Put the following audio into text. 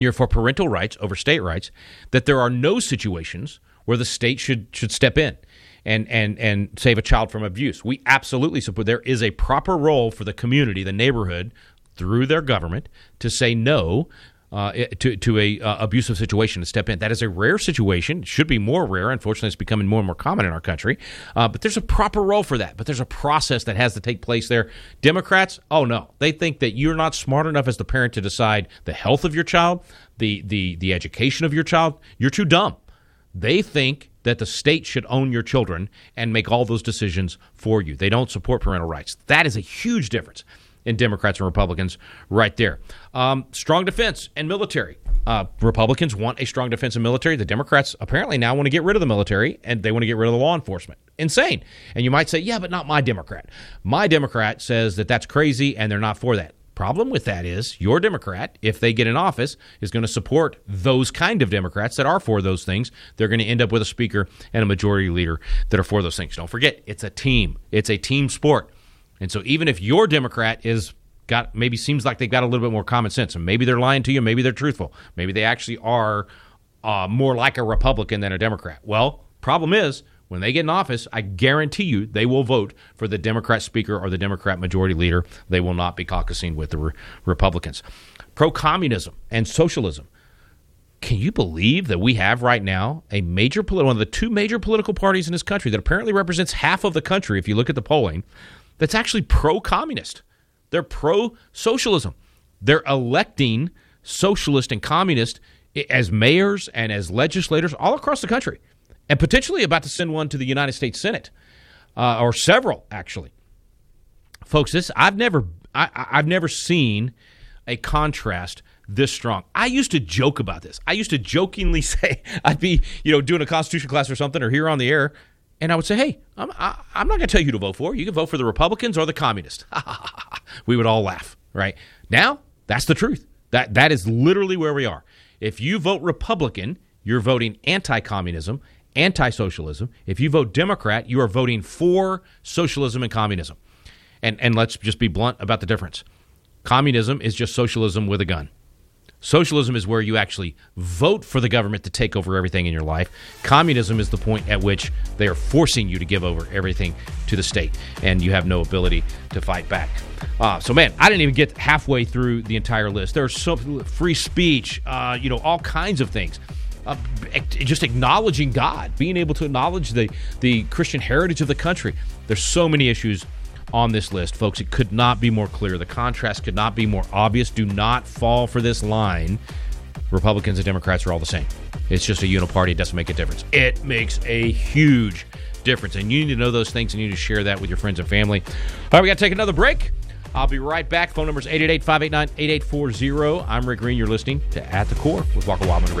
you're for parental rights over state rights, that there are no situations where the state should step in and save a child from abuse. We absolutely support. There is a proper role for the community, the neighborhood, through their government to say no to a abusive situation, to step in. That is a rare situation. It should be more rare. Unfortunately, it's becoming more and more common in our country. But there's a proper role for that. But there's a process that has to take place there. Democrats, oh no, they think that you're not smart enough as the parent to decide the health of your child, the education of your child. You're too dumb. They think that the state should own your children and make all those decisions for you. They don't support parental rights. That is a huge difference in Democrats and Republicans right there. Strong defense and military. Republicans want a strong defense and military. The Democrats apparently now want to get rid of the military, and they want to get rid of the law enforcement. Insane. And you might say, yeah, but not my Democrat. My Democrat says that that's crazy, and they're not for that. Problem with that is your Democrat, if they get in office, is going to support those kind of Democrats that are for those things. They're going to end up with a speaker and a majority leader that are for those things. Don't forget, it's a team. It's a team sport. And so even if your Democrat maybe seems like they've got a little bit more common sense, and maybe they're lying to you, maybe they're truthful, maybe they actually are more like a Republican than a Democrat. Well, problem is, when they get in office, I guarantee you they will vote for the Democrat speaker or the Democrat majority leader. They will not be caucusing with the Republicans. Pro-communism and socialism. Can you believe that we have right now one of the two major political parties in this country that apparently represents half of the country, if you look at the polling, that's actually pro-communist? They're pro-socialism. They're electing socialist and communist as mayors and as legislators all across the country, and potentially about to send one to the United States Senate, or several, actually. Folks, I've never seen a contrast this strong. I used to joke about this. I used to jokingly say, I'd be doing a Constitution class or something, or here on the air, and I would say, hey, I'm not going to tell you who to vote for. You can vote for the Republicans or the communists. We would all laugh, right? Now, that's the truth. That is literally where we are. If you vote Republican, you're voting anti-communism, anti-socialism. If you vote Democrat, you are voting for socialism and communism. And let's just be blunt about the difference. Communism is just socialism with a gun. Socialism is where you actually vote for the government to take over everything in your life. Communism is the point at which they are forcing you to give over everything to the state, and you have no ability to fight back. So, man, I didn't even get halfway through the entire list. There's so free speech, all kinds of things. Just acknowledging God, being able to acknowledge the Christian heritage of the country. There's so many issues on this list, folks. It could not be more clear. The contrast could not be more obvious. Do not fall for this line. Republicans and Democrats are all the same. It's just a uniparty. It doesn't make a difference. It makes a huge difference, and you need to know those things, and you need to share that with your friends and family. All right, we got to take another break. I'll be right back. Phone number is 888-589-8840. I'm Rick Green. You're listening to At the Core with Walker Wildman Radio.